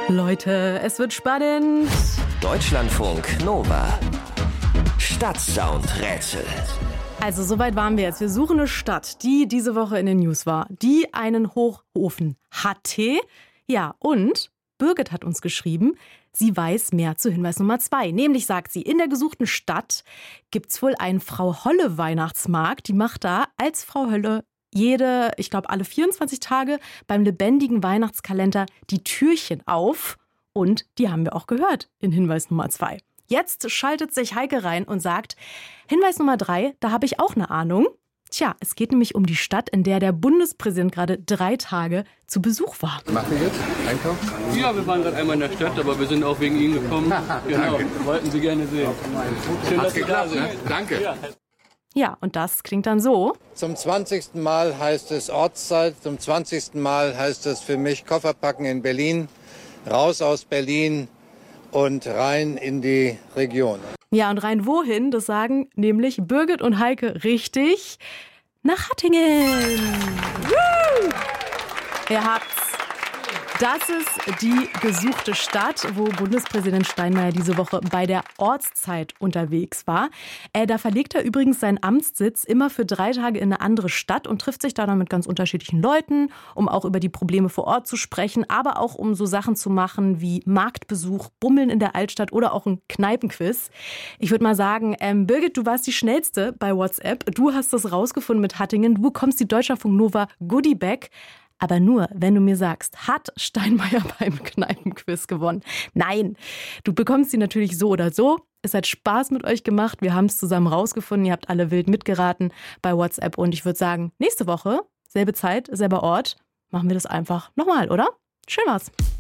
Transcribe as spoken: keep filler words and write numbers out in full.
Leute, es wird spannend. Deutschlandfunk Nova. Stadtsound-Rätsel. Also soweit waren wir jetzt. Wir suchen eine Stadt, die diese Woche in den News war, die einen Hochofen hatte. Ja, und Birgit hat uns geschrieben, sie weiß mehr zu Hinweis Nummer zwei. Nämlich sagt sie, in der gesuchten Stadt gibt's wohl einen Frau-Holle-Weihnachtsmarkt. Die macht da als Frau Holle jede, ich glaube alle vierundzwanzig Tage beim lebendigen Weihnachtskalender die Türchen auf. Und die haben wir auch gehört in Hinweis Nummer zwei. Jetzt schaltet sich Heike rein und sagt, Hinweis Nummer drei, da habe ich auch eine Ahnung. Tja, es geht nämlich um die Stadt, in der der Bundespräsident gerade drei Tage zu Besuch war. Was machen wir jetzt? Einkauf? Ja, wir waren gerade einmal in der Stadt, aber wir sind auch wegen Ihnen gekommen. Genau, wollten Sie gerne sehen. Schön, dass Sie da sind. Ne? Danke. Ja. Ja, und das klingt dann so. Zum zwanzigsten Mal heißt es Ortszeit, zum zwanzigsten Mal heißt es für mich Kofferpacken in Berlin, raus aus Berlin und rein in die Region. Ja, und rein wohin? Das sagen nämlich Birgit und Heike richtig. Nach Hattingen. Woo! Ihr habt's. Das ist die gesuchte Stadt, wo Bundespräsident Steinmeier diese Woche bei der Ortszeit unterwegs war. Äh, da verlegt er übrigens seinen Amtssitz immer für drei Tage in eine andere Stadt und trifft sich da dann mit ganz unterschiedlichen Leuten, um auch über die Probleme vor Ort zu sprechen, aber auch um so Sachen zu machen wie Marktbesuch, Bummeln in der Altstadt oder auch ein Kneipenquiz. Ich würde mal sagen, ähm, Birgit, du warst die Schnellste bei WhatsApp. Du hast das rausgefunden mit Hattingen. Du bekommst die Deutschlandfunk Nova Goodie Bag. Aber nur, wenn du mir sagst, hat Steinmeier beim Kneipenquiz gewonnen? Nein, du bekommst sie natürlich so oder so. Es hat Spaß mit euch gemacht. Wir haben es zusammen rausgefunden. Ihr habt alle wild mitgeraten bei WhatsApp. Und ich würde sagen, nächste Woche, selbe Zeit, selber Ort, machen wir das einfach nochmal, oder? Schön war's.